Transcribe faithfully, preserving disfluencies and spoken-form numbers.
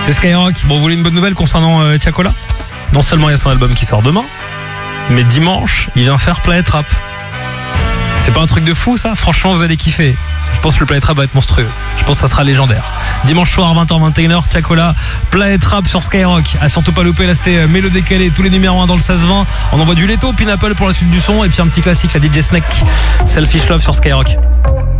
C'est Skyrock. Bon, vous voulez une bonne nouvelle concernant euh, Tiakola ? Non seulement il y a son album qui sort demain, mais dimanche, il vient faire Planète Rap. C'est pas un truc de fou ça ? Franchement, vous allez kiffer. Je pense que le Planète Rap va être monstrueux. Je pense que ça sera légendaire. Dimanche soir, vingt heures vingt et une heures, Tiakola, Planète Rap sur Skyrock. À surtout pas louper, là c'était Mélo décalé, tous les numéros un dans le seize vingt. On envoie du Leto, Pineapple pour la suite du son, et puis un petit classique, la D J Snake, Selfish Love sur Skyrock.